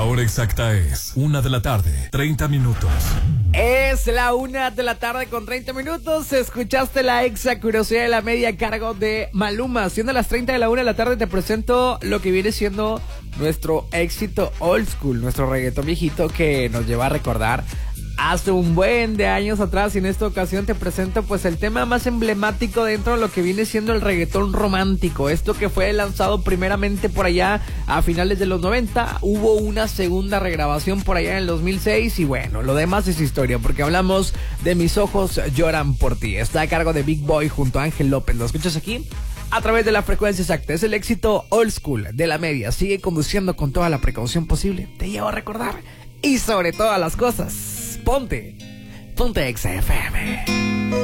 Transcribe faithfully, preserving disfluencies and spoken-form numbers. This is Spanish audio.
hora exacta es una de la tarde, treinta minutos. Es la una de la tarde con treinta minutos. Escuchaste la exa curiosidad de la media a cargo de Maluma. Siendo las treinta de la una de la tarde, te presento lo que viene siendo nuestro éxito old school, nuestro reggaetón viejito que nos lleva a recordar hace un buen de años atrás. Y en esta ocasión te presento pues el tema más emblemático dentro de lo que viene siendo el reggaetón romántico. Esto que fue lanzado primeramente por allá a finales de los noventa. Hubo una segunda regrabación por allá en el dos mil seis. Y bueno, lo demás es historia, porque hablamos de Mis ojos lloran por ti. Está a cargo de Big Boy junto a Ángel López. ¿Lo escuchas aquí? A través de la frecuencia exacta. Es el éxito old school de la media. Sigue conduciendo con toda la precaución posible. Te llevo a recordar. Y sobre todas las cosas, Ponte, ponte Exa F M.